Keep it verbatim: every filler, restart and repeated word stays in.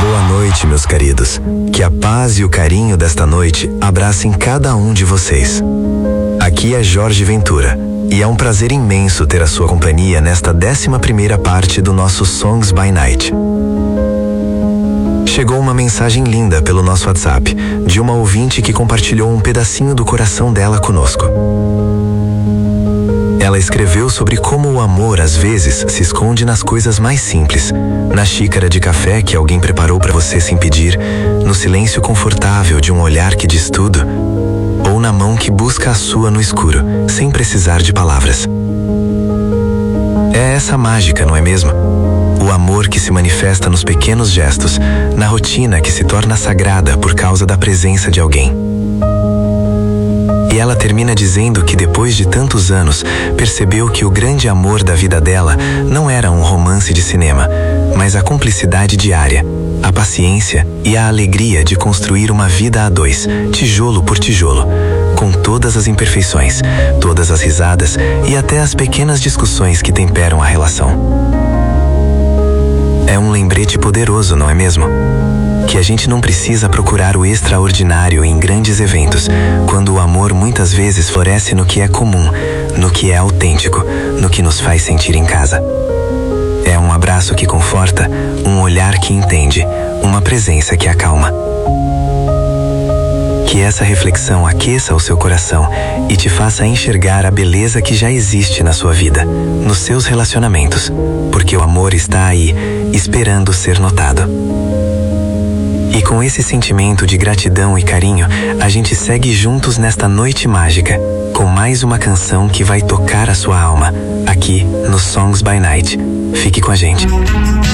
Boa noite, meus queridos. Que a paz e o carinho desta noite abracem cada um de vocês. Aqui é Jorge Ventura e é um prazer imenso ter a sua companhia nesta décima primeira parte do nosso Songs by Night. Chegou uma mensagem linda pelo nosso WhatsApp de uma ouvinte que compartilhou um pedacinho do coração dela conosco. Ela escreveu sobre como o amor às vezes se esconde nas coisas mais simples, na xícara de café que alguém preparou para você sem pedir, no silêncio confortável de um olhar que diz tudo, ou na mão que busca a sua no escuro, sem precisar de palavras. É essa mágica, não é mesmo? O amor que se manifesta nos pequenos gestos, na rotina que se torna sagrada por causa da presença de alguém. E ela termina dizendo que depois de tantos anos, percebeu que o grande amor da vida dela não era um romance de cinema, mas a cumplicidade diária, a paciência e a alegria de construir uma vida a dois, tijolo por tijolo, com todas as imperfeições, todas as risadas e até as pequenas discussões que temperam a relação. É um lembrete poderoso, não é mesmo? Que a gente não precisa procurar o extraordinário em grandes eventos, quando o amor muitas vezes floresce no que é comum, no que é autêntico, no que nos faz sentir em casa. É um abraço que conforta, um olhar que entende, uma presença que acalma. Que essa reflexão aqueça o seu coração e te faça enxergar a beleza que já existe na sua vida, nos seus relacionamentos, porque o amor está aí, esperando ser notado. E com esse sentimento de gratidão e carinho, a gente segue juntos nesta noite mágica, com mais uma canção que vai tocar a sua alma, aqui no Songs by Night. Fique com a gente.